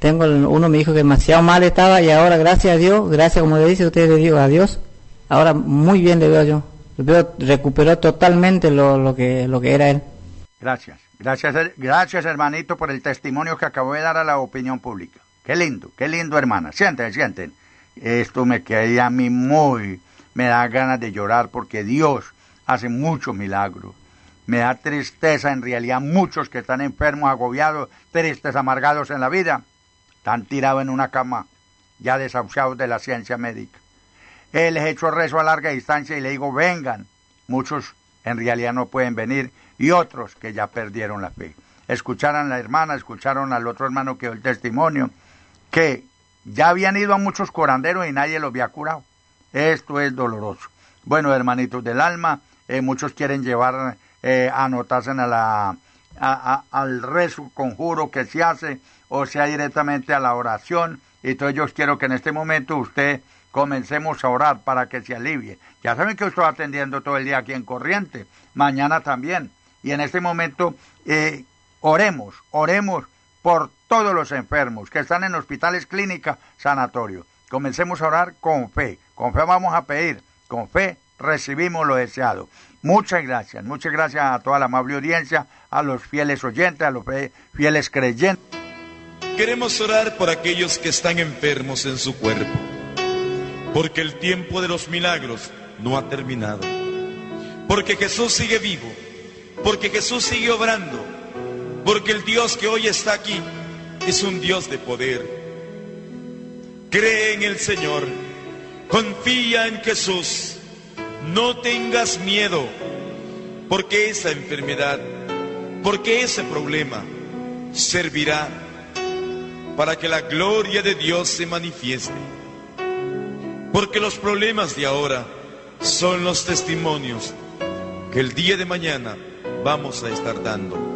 tengo uno, mi hijo, que demasiado mal estaba, y ahora, gracias a Dios, gracias, como le dice usted, le digo a Dios, ahora muy bien le veo yo. Le veo, recuperó totalmente lo que era él. Gracias hermanito por el testimonio que acabo de dar a la opinión pública. Qué lindo hermana. Sienten. Esto me queda a mí me da ganas de llorar porque Dios hace muchos milagros. Me da tristeza, en realidad muchos que están enfermos, agobiados, tristes, amargados en la vida, están tirados en una cama, ya desahuciados de la ciencia médica. Les he hecho rezo a larga distancia y le digo, vengan. Muchos en realidad no pueden venir y otros que ya perdieron la fe. Escucharon a la hermana, escucharon al otro hermano que dio el testimonio, que ya habían ido a muchos curanderos y nadie los había curado. Esto es doloroso. Bueno, hermanitos del alma, muchos quieren llevar, anotarse al rezo, conjuro que se hace, o sea, directamente a la oración. Entonces yo quiero que en este momento comencemos a orar para que se alivie. Ya saben que estoy atendiendo todo el día aquí en Corriente, mañana también. Y en este momento oremos por todos los enfermos que están en hospitales, clínicas, sanatorios. Comencemos a orar con fe vamos a pedir, con fe recibimos lo deseado. Muchas gracias a toda la amable audiencia, a los fieles oyentes, a los fieles creyentes. Queremos orar por aquellos que están enfermos en su cuerpo, porque el tiempo de los milagros no ha terminado, porque Jesús sigue vivo, porque Jesús sigue obrando, porque el Dios que hoy está aquí es un Dios de poder. Cree en el Señor, confía en Jesús, no tengas miedo, porque esa enfermedad, porque ese problema servirá para que la gloria de Dios se manifieste. Porque los problemas de ahora son los testimonios que el día de mañana vamos a estar dando.